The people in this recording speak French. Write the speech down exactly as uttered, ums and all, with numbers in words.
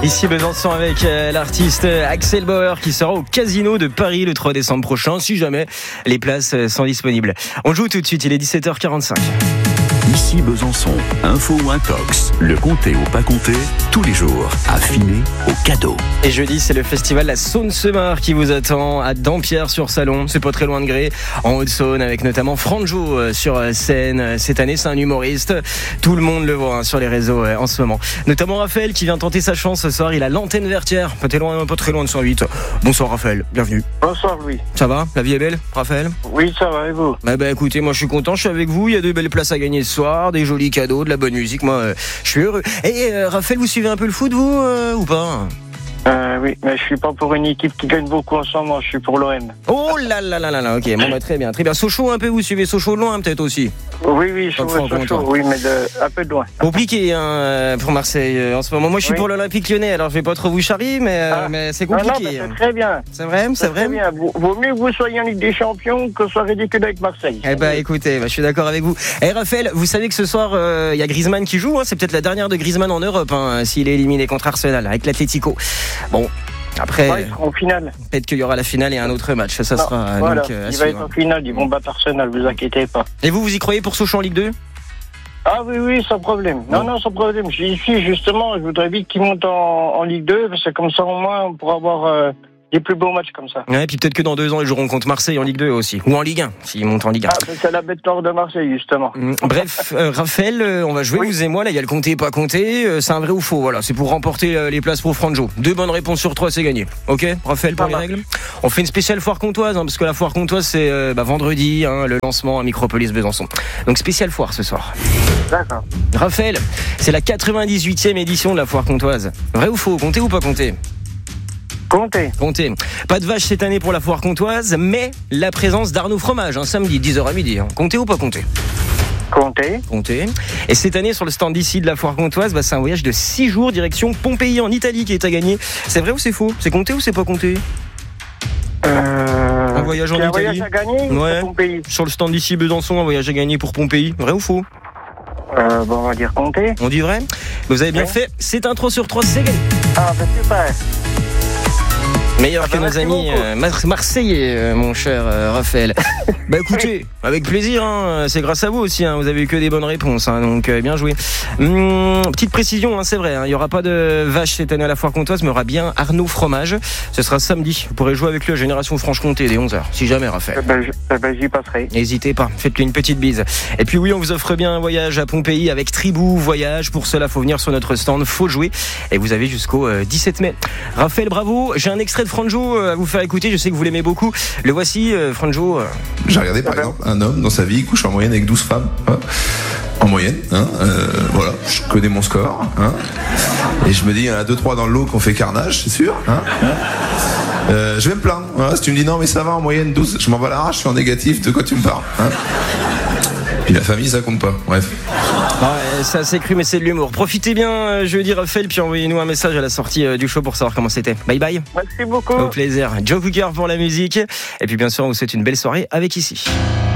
Ici Besançon avec euh, l'artiste Axel Bauer qui sera au Casino de Paris le trois décembre prochain, si jamais les places sont disponibles. On joue tout de suite, il est dix-sept heures quarante-cinq. Ici Besançon, info ou intox, le comté ou pas comté, tous les jours, affiné au cadeau. Et jeudi, c'est le festival La Saône-Semard qui vous attend à Dampierre-sur-Salon. C'est pas très loin de Gré, en Haute-Saône, avec notamment Franjo sur scène. Cette année, c'est un humoriste. Tout le monde le voit hein, sur les réseaux en ce moment. Notamment Raphaël qui vient tenter sa chance ce soir. Il a l'antenne Vertière, pas très loin, pas très loin de cent huit. Bonsoir Raphaël, bienvenue. Bonsoir Louis. Ça va? La vie est belle, Raphaël? Oui, ça va, et vous? Bah, bah écoutez, moi je suis content, je suis avec vous. Il y a de belles places à gagner ce soir, des jolis cadeaux, de la bonne musique. Moi, euh, je suis heureux. Et euh, Raphaël, vous suivez un peu le foot, vous, euh, ou pas? Euh, oui, mais je suis pas pour une équipe qui gagne beaucoup en ce moment, je suis pour l'O M. Oh là là là là là, ok, bon bah très bien, très bien. Sochaux un peu, vous suivez Sochaux de loin peut-être aussi? Oui, oui, je suis Sochaux, oui, mais de, un peu de loin. Compliqué hein, pour Marseille euh, en ce moment. Moi je suis oui. pour l'Olympique Lyonnais, alors je vais pas trop vous charrier, mais, euh, ah. mais c'est compliqué. Non, non, bah, c'est très bien. C'est vrai, c'est, c'est vrai. Très bien. Vaut mieux que vous soyez en Ligue des Champions que ce soit ridicule avec Marseille. Eh bah écoutez, bah, je suis d'accord avec vous. Et hey, Raphaël, vous savez que ce soir, il euh, y a Griezmann qui joue, hein, c'est peut-être la dernière de Griezmann en Europe, hein, s'il est éliminé contre Arsenal avec l'Atlético. Bon. Après, ouais, ils seront en finale. Peut-être qu'il y aura la finale et un autre match. Ça, ça non, sera. Voilà, donc, euh, il va être en finale. Ils vont battre Arsenal, vous inquiétez pas. Et vous, vous y croyez pour Sochaux en Ligue deux? Ah oui, oui, sans problème. Non, non, non sans problème. J'y suis justement. Je voudrais vite qu'ils montent en, en Ligue deux, parce que comme ça, au moins, on pourra avoir euh, des plus beaux matchs comme ça. Ouais, et puis peut-être que dans deux ans, ils joueront contre Marseille en Ligue deux aussi, ou en Ligue un, s'ils montent en Ligue un. Ah, c'est la bête noire de Marseille, justement. Mmh. Bref, euh, Raphaël, euh, on va jouer, oui. vous et moi. Là, il y a le compté, pas compté. Euh, c'est un vrai ou faux. Voilà, c'est pour remporter euh, les places pour Franjo. Deux bonnes réponses sur trois, c'est gagné. Ok, Raphaël, pour les règles. On fait une spéciale foire comtoise, hein, parce que la foire comtoise, c'est euh, bah, vendredi, hein, le lancement à Micropolis Besançon. Donc spéciale foire ce soir. D'accord. Raphaël, c'est la quatre-vingt-dix-huitième édition de la foire comtoise. Vrai ou faux? Compté ou pas compté? Comptez. Comptez. Pas de vache cette année pour la foire comtoise, mais la présence d'Arnaud Fromage, un samedi, dix heures à midi. Hein. Comptez ou pas comptez? Comptez. Comptez. Et cette année, sur le stand d'ici de la foire comtoise, bah, c'est un voyage de six jours direction Pompéi en Italie qui est à gagner. C'est vrai ou c'est faux? C'est compté ou c'est pas compté? Euh... Un voyage en un Italie. Voyage à gagner ouais. Pour Pompéi. Sur le stand d'ici Besançon, un voyage à gagner pour Pompéi. Vrai ou faux? Euh, bon, on va dire compter. On dit vrai? Vous avez bien ouais. fait. C'est un trois sur trois, c'est gagné. Ah, bah super. Meilleur ah que bah nos amis euh, marseillais, euh, mon cher euh, Raphaël. Bah écoutez, avec plaisir, hein, c'est grâce à vous aussi, hein, vous avez eu que des bonnes réponses, hein, donc euh, bien joué. Hum, petite précision, hein, c'est vrai, hein, il n'y aura pas de vache cette année à la foire comtoise, mais il y aura bien Arnaud Fromage. Ce sera samedi, vous pourrez jouer avec lui à Génération Franche-Comté dès onze heures, si jamais Raphaël. Eh ben, je, eh ben, j'y passerai. N'hésitez pas, faites-lui une petite bise. Et puis oui, on vous offre bien un voyage à Pompéi avec Tribou Voyage. Pour cela, faut venir sur notre stand, faut jouer. Et vous avez jusqu'au euh, dix-sept mai. Raphaël, bravo, j'ai un extrait de Franjo à vous faire écouter, je sais que vous l'aimez beaucoup. Le voici, euh, Franjo. Euh... J'ai regardé par exemple un homme dans sa vie, il couche en moyenne avec douze femmes. Hein, en moyenne, hein, euh, voilà, je connais mon score. Hein, et je me dis, il y en a deux trois dans le lot qu'on fait carnage, c'est sûr. Hein, euh, je vais me plaindre. Hein, si tu me dis non, mais ça va en moyenne douze, je m'en bats la rage, je suis en négatif, de quoi tu me parles hein. Puis la famille, ça compte pas. Bref. Ouais, c'est assez cru, mais c'est de l'humour. Profitez bien, euh, jeudi, Raphaël, puis envoyez-nous un message à la sortie euh, du show pour savoir comment c'était. Bye bye. Merci beaucoup. Au plaisir. Joe Cooker pour la musique. Et puis, bien sûr, on vous souhaite une belle soirée avec Ici.